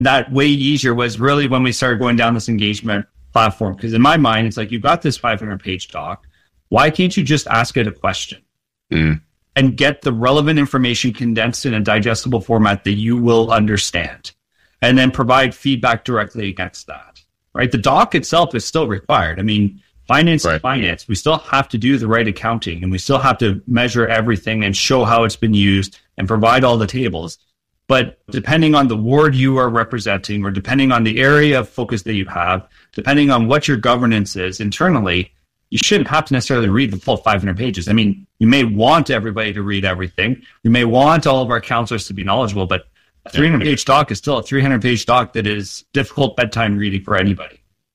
That way easier was really when we started going down this engagement platform. Because in my mind, it's like, you've got this 500-page doc. Why can't you just ask it a question and get the relevant information condensed in a digestible format that you will understand, and then provide feedback directly against that, right? The doc itself is still required. I mean, finance is finance. We still have to do the right accounting, and we still have to measure everything and show how it's been used and provide all the tables. But depending on the ward you are representing, or depending on the area of focus that you have, depending on what your governance is internally, you shouldn't have to necessarily read the full 500 pages. I mean, you may want everybody to read everything. You may want all of our counselors to be knowledgeable, but a 300-page doc is still a 300-page doc that is difficult bedtime reading for anybody.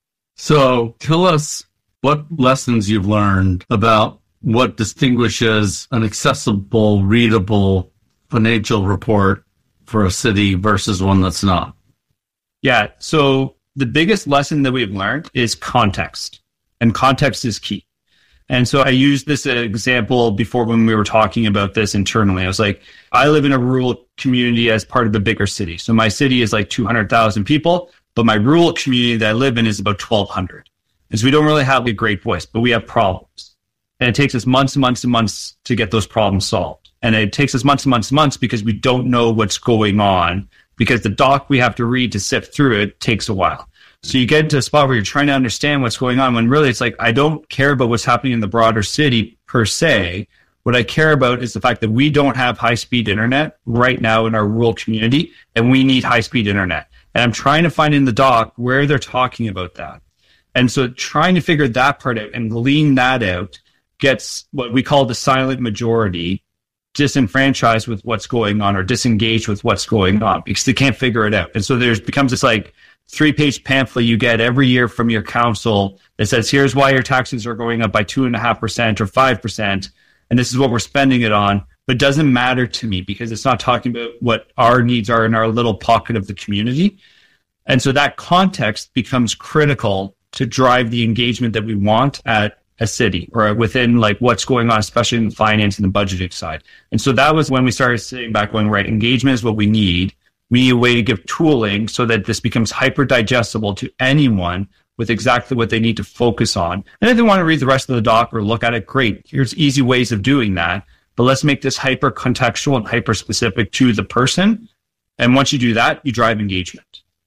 So tell us what lessons you've learned about what distinguishes an accessible, readable financial report for a city versus one that's not. Yeah. So the biggest lesson that we've learned is context, and context is key. And so I used this example before when we were talking about this internally. I was like, I live in a rural community as part of a bigger city. So my city is like 200,000 people, but my rural community that I live in is about 1,200. And so we don't really have a great voice, but we have problems. And it takes us months and months and months to get those problems solved. And it takes us months and months and months because we don't know what's going on, because the doc we have to read to sift through it takes a while. So you get into a spot where you're trying to understand what's going on, when really it's like, I don't care about what's happening in the broader city per se. What I care about is the fact that we don't have high-speed internet right now in our rural community, and we need high-speed internet. And I'm trying to find in the doc where they're talking about that. And so trying to figure that part out and glean that out gets what we call the silent majority disenfranchised with what's going on, or disengaged with what's going on, because they can't figure it out. And so there's becomes this like 3-page pamphlet you get every year from your council that says, here's why your taxes are going up by 2.5% or 5%. And this is what we're spending it on. But it doesn't matter to me because it's not talking about what our needs are in our little pocket of the community. And so that context becomes critical to drive the engagement that we want at a city, or within like what's going on, especially in the finance and the budgeting side. And so that was when we started sitting back going, right, engagement is what we need. We need a way to give tooling so that this becomes hyper digestible to anyone with exactly what they need to focus on. And if they want to read the rest of the doc or look at it, great. Here's easy ways of doing that. But let's make this hyper contextual and hyper specific to the person. And once you do that, you drive engagement.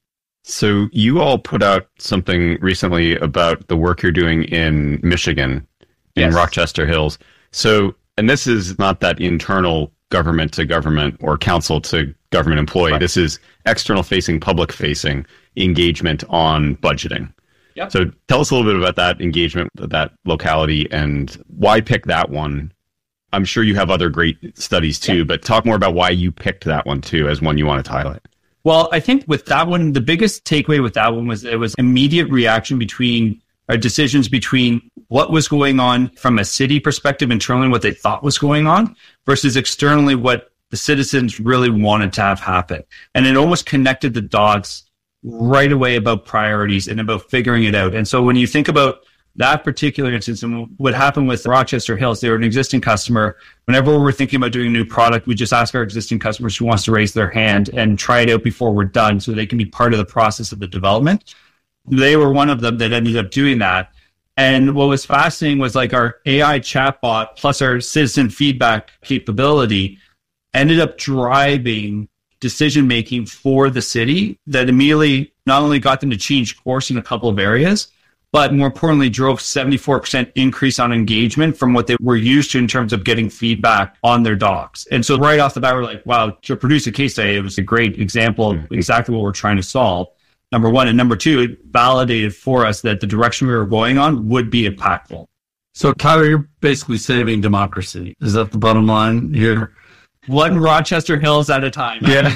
So you all put out something recently about the work you're doing in Michigan, in Rochester Hills. So, and this is not that internal government to government or council to government employee. Right. This is external facing, public facing engagement on budgeting. Yep. So tell us a little bit about that engagement, that locality, and why pick that one. I'm sure you have other great studies too, but talk more about why you picked that one too as one you wanted to highlight. Well, I think with that one, the biggest takeaway with that one was it was immediate reaction between our decisions between what was going on from a city perspective internally, what they thought was going on, versus externally what the citizens really wanted to have happen. And it almost connected the dots right away about priorities and about figuring it out. And so when you think about that particular instance and what happened with Rochester Hills, they were an existing customer. Whenever we're thinking about doing a new product, we just ask our existing customers who wants to raise their hand and try it out before we're done so they can be part of the process of the development. They were one of them that ended up doing that. And what was fascinating was like our AI chatbot plus our citizen feedback capability ended up driving decision-making for the city that immediately not only got them to change course in a couple of areas, but more importantly, drove 74% increase on engagement from what they were used to in terms of getting feedback on their docs. And so right off the bat, we're like, wow, to produce a case study, it was a great example of exactly what we're trying to solve, number one. And number two, it validated for us that the direction we were going on would be impactful. So, Tyler, you're basically saving democracy. Is that the bottom line here? One Rochester Hills at a time. Yeah.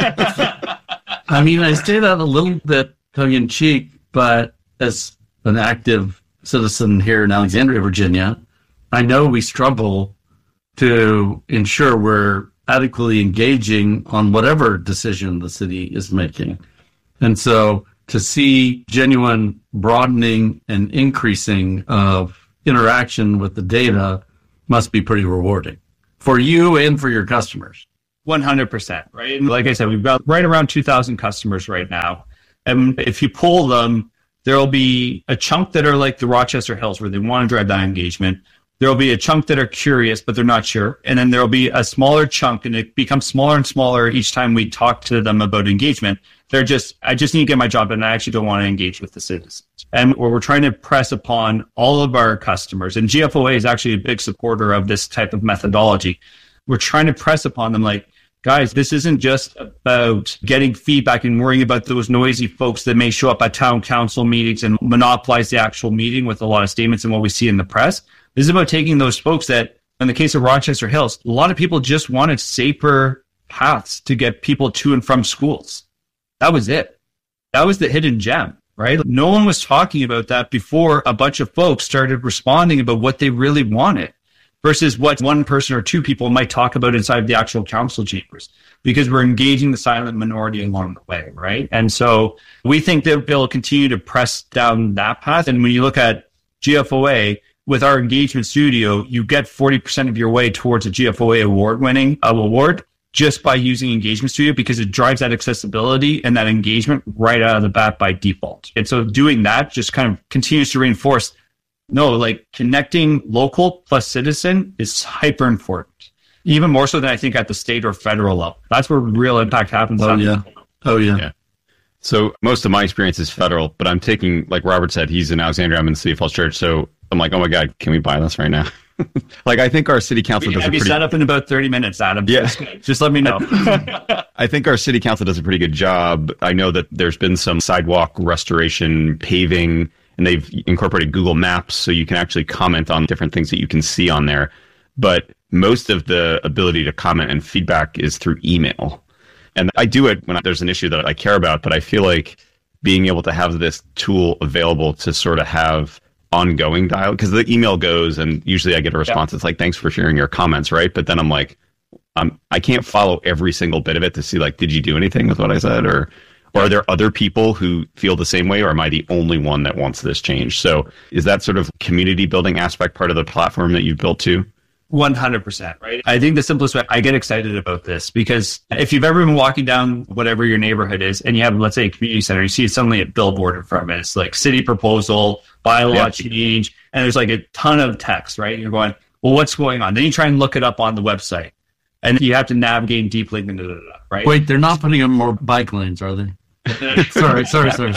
I mean, I say that a little bit tongue-in-cheek, but as an active citizen here in Alexandria, Virginia, I know we struggle to ensure we're adequately engaging on whatever decision the city is making. And so to see genuine broadening and increasing of interaction with the data must be pretty rewarding for you and for your customers. 100%, right? And like I said, we've got right around 2,000 customers right now. And if you pull them, there'll be a chunk that are like the Rochester Hills where they want to drive that engagement. There'll be a chunk that are curious, but they're not sure. And then there'll be a smaller chunk, and it becomes smaller and smaller each time we talk to them about engagement. I just need to get my job done. I actually don't want to engage with the citizens. And we're trying to press upon all of our customers, and GFOA is actually a big supporter of this type of methodology. We're trying to press upon them like, guys, this isn't just about getting feedback and worrying about those noisy folks that may show up at town council meetings and monopolize the actual meeting with a lot of statements and what we see in the press. This is about taking those folks that, in the case of Rochester Hills, a lot of people just wanted safer paths to get people to and from schools. That was it. That was the hidden gem, right? No one was talking about that before a bunch of folks started responding about what they really wanted versus what one person or two people might talk about inside the actual council chambers, because we're engaging the silent minority along the way, right? And so we think that they'll continue to press down that path. And when you look at GFOA, with our engagement studio, you get 40% of your way towards a GFOA award-winning award just by using Engagement Studio, because it drives that accessibility and that engagement right out of the bat by default. And so doing that just kind of continues to reinforce, no, like connecting local plus citizen is hyper important, even more so than I think at the state or federal level. That's where real impact happens. Oh, yeah. So most of my experience is federal, but I'm taking, like Robert said, he's in Alexandria, I'm in the City Falls Church, so I'm like, oh my God, can we buy this right now? Like, I think our city council does a pretty... set up in about 30 minutes, Adam. Yeah. Just let me know. I think our city council does a pretty good job. I know that there's been some sidewalk restoration, paving, and they've incorporated Google Maps, so you can actually comment on different things that you can see on there. But most of the ability to comment and feedback is through email. And I do it when there's an issue that I care about, but I feel like being able to have this tool available to sort of have ongoing dialogue, because the email goes and usually I get a response. It's like, thanks for sharing your comments, right? But then I'm like, I can't follow every single bit of it to see, like, did you do anything with what I said? Or are there other people who feel the same way, or am I the only one that wants this change? So is that sort of community building aspect part of the platform that you've built too? 100%, right? I think the simplest way, I get excited about this because if you've ever been walking down whatever your neighborhood is and you have, let's say, a community center, you see suddenly a billboard in front of it. It's like city proposal, bylaw change, and there's like a ton of text, right? And you're going, well, what's going on? Then you try and look it up on the website and you have to navigate deeply, right? Wait, they're not putting in more bike lanes, are they? Sorry.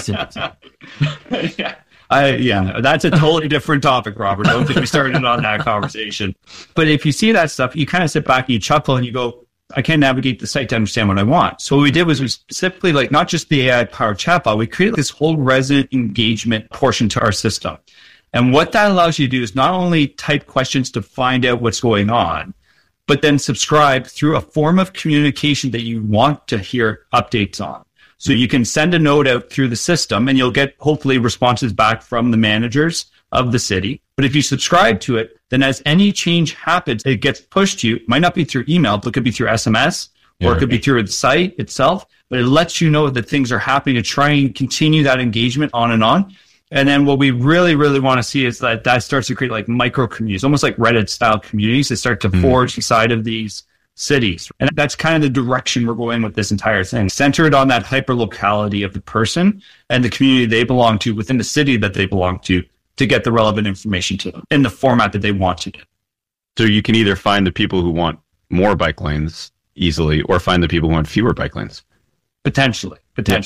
Yeah, that's a totally different topic, Robert. Don't think we started on that conversation. But if you see that stuff, you kind of sit back and you chuckle and you go, I can't navigate the site to understand what I want. So what we did was we specifically, like, not just the AI-powered chatbot, we created this whole resident engagement portion to our system. And what that allows you to do is not only type questions to find out what's going on, but then subscribe through a form of communication that you want to hear updates on. So you can send a note out through the system and you'll get hopefully responses back from the managers of the city. But if you subscribe to it, then as any change happens, it gets pushed to you. It might not be through email, but it could be through SMS or it could be through the site itself. But it lets you know that things are happening to try and continue that engagement on and on. And then what we really, really want to see is that starts to create like micro communities, almost like Reddit style communities that start to forge inside of these cities. And that's kind of the direction we're going with this entire thing, centered on that hyper locality of the person and the community they belong to within the city that they belong to get the relevant information to them in the format that they want to do. So you can either find the people who want more bike lanes easily or find the people who want fewer bike lanes. Potentially.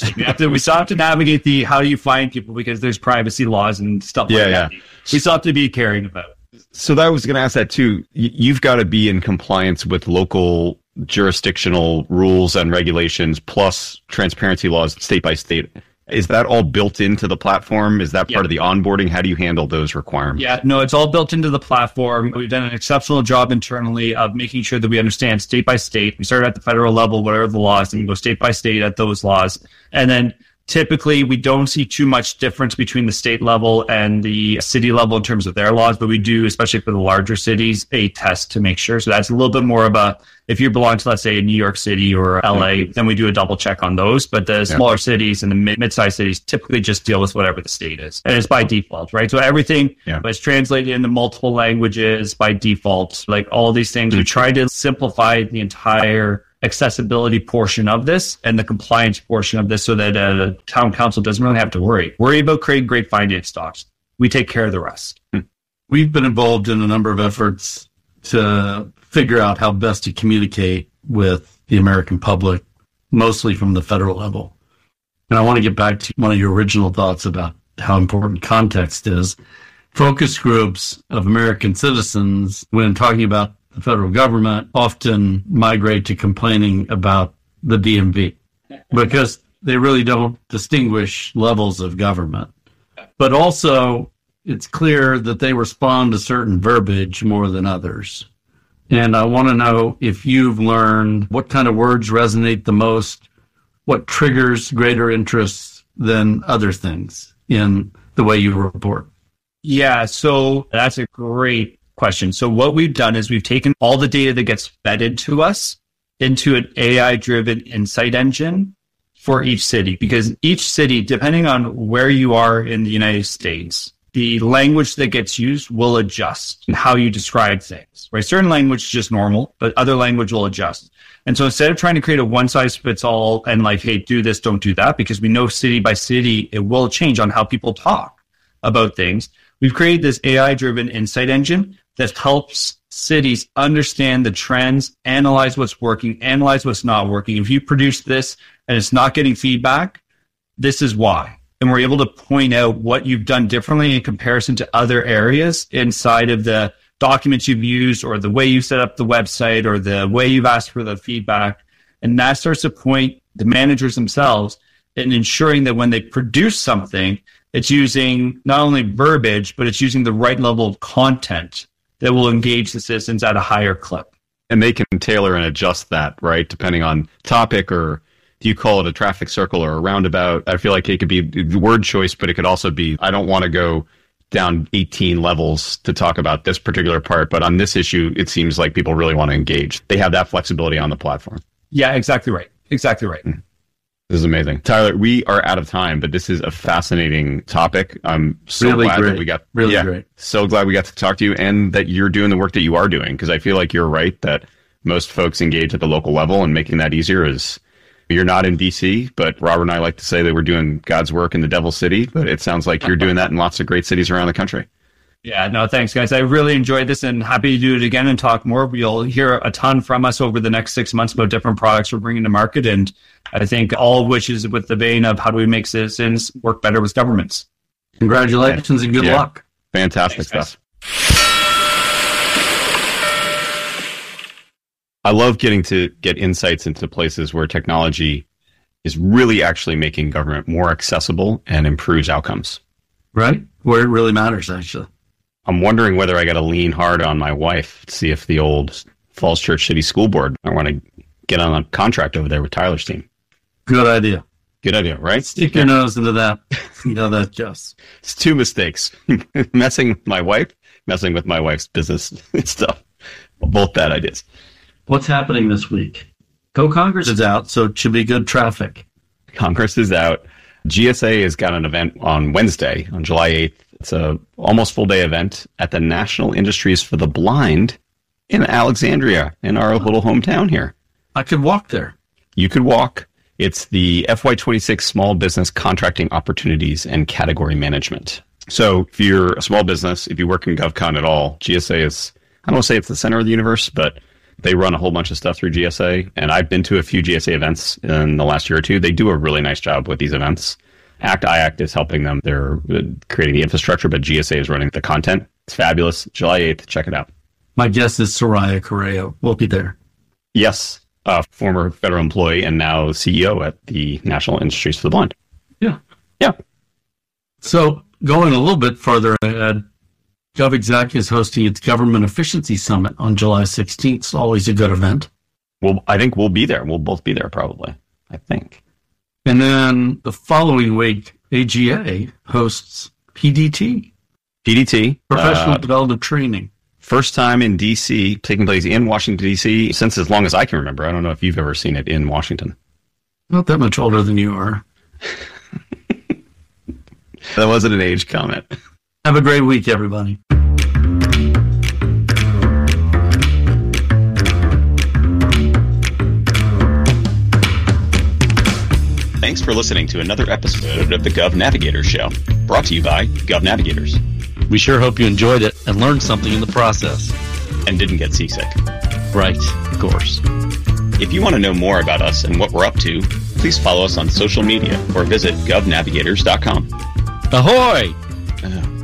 We still have to navigate the how do you find people, because there's privacy laws and stuff like that. We still have to be caring about it. So that was going to ask that too. You've got to be in compliance with local jurisdictional rules and regulations, plus transparency laws state by state. Is that all built into the platform? Is that part of the onboarding? How do you handle those requirements? Yeah, no, it's all built into the platform. We've done an exceptional job internally of making sure that we understand state by state. We started at the federal level, whatever the laws, and we go state by state at those laws. And then typically, we don't see too much difference between the state level and the city level in terms of their laws, but we do, especially for the larger cities, a test to make sure. So that's a little bit more of a, if you belong to, let's say, New York City or LA, then we do a double check on those. But the smaller cities and the mid-sized cities typically just deal with whatever the state is. And it's by default, right? So everything is translated into multiple languages by default, like all these things. We try to simplify the entire accessibility portion of this and the compliance portion of this so that a town council doesn't really have to worry about creating great finance docs. We take care of the rest. We've been involved in a number of efforts to figure out how best to communicate with the American public, mostly from the federal level. And I want to get back to one of your original thoughts about how important context is. Focus groups of American citizens, when talking about the federal government, often migrate to complaining about the DMV because they really don't distinguish levels of government. But also, it's clear that they respond to certain verbiage more than others. And I want to know if you've learned what kind of words resonate the most, what triggers greater interest than other things in the way you report. Yeah, so that's a great question. So what we've done is we've taken all the data that gets fed into us into an AI-driven insight engine for each city, because each city, depending on where you are in the United States, the language that gets used will adjust in how you describe things, right? Certain language is just normal, but other language will adjust. And so instead of trying to create a one-size-fits-all and like, hey, do this, don't do that, because we know city by city, it will change on how people talk about things. We've created this AI-driven insight engine that helps cities understand the trends, analyze what's working, analyze what's not working. If you produce this and it's not getting feedback, this is why. And we're able to point out what you've done differently in comparison to other areas inside of the documents you've used or the way you set up the website or the way you've asked for the feedback. And that starts to point the managers themselves in ensuring that when they produce something, it's using not only verbiage, but it's using the right level of content that will engage the citizens at a higher clip. And they can tailor and adjust that, right? Depending on topic, or do you call it a traffic circle or a roundabout? I feel like it could be the word choice, but it could also be, I don't want to go down 18 levels to talk about this particular part, but on this issue, it seems like people really want to engage. They have that flexibility on the platform. Yeah, exactly right. Exactly right. This is amazing. Tyler, we are out of time, but this is a fascinating topic. I'm so Really glad great. that we got Great. So glad we got to talk to you and that you're doing the work that you are doing, because I feel like you're right that most folks engage at the local level, and making that easier is, you're not in DC, but Robert and I like to say that we're doing God's work in the Devil's City, but it sounds like you're doing that in lots of great cities around the country. Yeah, no, thanks, guys. I really enjoyed this and happy to do it again and talk more. You'll hear a ton from us over the next 6 months about different products we're bringing to market. And I think all of which is with the vein of how do we make citizens work better with governments. Congratulations and good luck. Fantastic Thanks, stuff. I love getting to get insights into places where technology is really actually making government more accessible and improves outcomes. Right? Where it really matters, actually. I'm wondering whether I got to lean hard on my wife to see if the old Falls Church City School Board, I want to get on a contract over there with Tyler's team. Good idea. Good idea, right? Stick your nose into that. You know that, Jess. It's two mistakes. Messing with my wife, messing with my wife's business and stuff. Both bad ideas. What's happening this week? Co-Congress is out, so it should be good traffic. Congress is out. GSA has got an event on Wednesday, on July 8th. It's a almost full-day event at the National Industries for the Blind in Alexandria, in our little hometown here. I could walk there. You could walk. It's the FY26 Small Business Contracting Opportunities and Category Management. So if you're a small business, if you work in GovCon at all, GSA is, I don't want to say it's the center of the universe, but they run a whole bunch of stuff through GSA, and I've been to a few GSA events in the last year or two. They do a really nice job with these events. IACT is helping them. They're creating the infrastructure, but GSA is running the content. It's fabulous. July 8th, check it out. My guess is Soraya Correa will be there. Yes, a former federal employee and now CEO at the National Industries for the Blind. Yeah. Yeah. So going a little bit further ahead, GovExec is hosting its Government Efficiency Summit on July 16th. It's always a good event. Well, I think we'll be there. We'll both be there probably, I think. And then the following week, AGA hosts PDT. PDT. Professional Development Training. First time in D.C., taking place in Washington, D.C., since as long as I can remember. I don't know if you've ever seen it in Washington. Not that much older than you are. That wasn't an age comment. Have a great week, everybody. Thanks for listening to another episode of the Gov Navigators Show, brought to you by Gov Navigators. We sure hope you enjoyed it and learned something in the process. And didn't get seasick. Right, of course. If you want to know more about us and what we're up to, please follow us on social media or visit govnavigators.com. Ahoy!